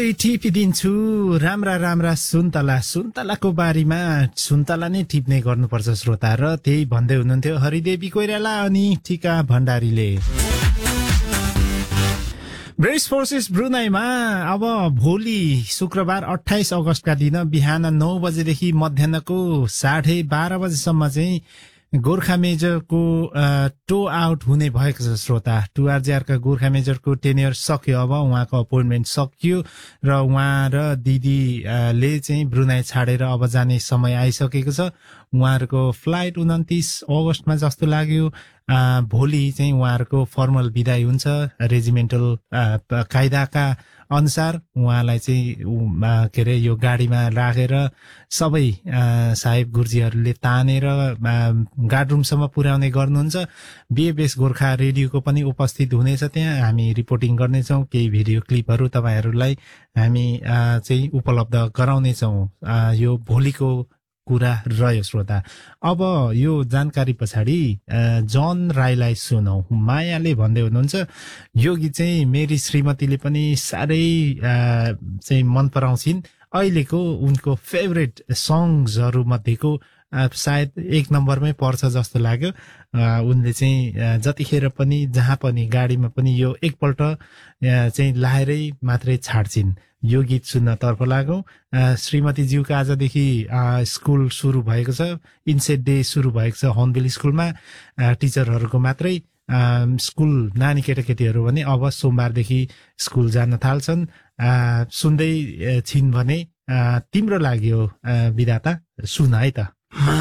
टिपिदिन्छु राम्रा राम्रा सुन्तलाको बारीमा सुन्तला नै टिप्ने गर्नुपर्छ श्रोता र त्यही भन्दै हुनुहुन्थ्यो हरिदेवी कोइराला अनि टिका भण्डारीले। ब्रिटिस फोर्सेस ब्रुनाईमा अब भोलि शुक्रबार 28 अगस्तका दिन बिहान 9 बजेदेखि मध्याहको 12:30 बजेसम्म चाहिँ गोर्खा मेजरको टो आउट हुने भएको छ श्रोता। 2RJR का गोर्खा मेजरको टेन्योर सक्यो, अब उहाँको अपोइन्टमेन्ट सकियो र उहाँ र दिदीले चाहिँ ब्रुनाई छाडेर अब जाने समय आइसकेको छ। उहाँहरूको फ्लाइट 29 अगस्तमा जस्तो लाग्यो। भोलि चाहिँ उहाँहरूको फर्मल विदाई हुन्छ। रेजिमेन्टल कायदाका अनुसार उहाँलाई चाहिँ के अरे यो गाडीमा राखेर सबै साहेब गुरुजीहरूले तानेर गार्ड रुमसम्म पुर्याउने गर्नुहुन्छ। बिएफएस गोर्खा रेडियोको पनि उपस्थित हुनेछ त्यहाँ। हामी रिपोर्टिङ गर्नेछौँ, केही भिडियो क्लिपहरू तपाईहरूलाई हामी चाहिँ उपलब्ध गराउनेछौँ। यो भोलिको कुरा रह्यो श्रोता। अब यो जानकारी पछाडि जन राईलाई सुनौ। मायाले भन्दै हुनुहुन्छ यो गीत चाहिँ मेरी श्रीमतीले पनि साह्रै चाहिँ मन पराउँछिन्। अहिलेको उनको फेभरेट सङ्ग्सहरू मध्येको सायद 1 नम्बरमै पर्छ जस्तो लाग्यो। उनले चाहिँ जतिखेर पनि जहाँ पनि गाडीमा पनि यो एकपल्ट चाहिँ लाएरै मात्रै छाड्छिन्। यो गीत सुन्नतर्फ लागौं। श्रीमतीज्यूको आजदेखि स्कुल सुरु भएको छ, इन्सेट डे सुरु भएको छ हर्नबिल स्कुलमा। टिचरहरूको मात्रै स्कुल नानी केटाकेटीहरू भने अब सोमबारदेखि स्कुल जान थाल्छन्। सुन्दै छिन् भने तिम्रो लाग्यो विधाता सुन है त।